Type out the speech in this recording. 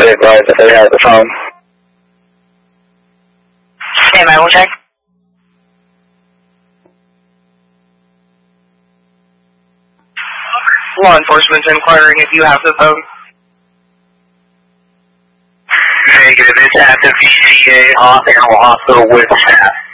be advised if they have the phone. Stand by, we'll check. Law enforcement's inquiring if you have the phone. Negative, it's at the VCA Animal Hospital with staff.